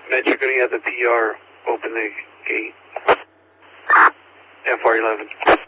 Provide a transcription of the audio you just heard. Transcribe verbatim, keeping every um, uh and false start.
Met, you're going to have the P R open the gate. F R eleven.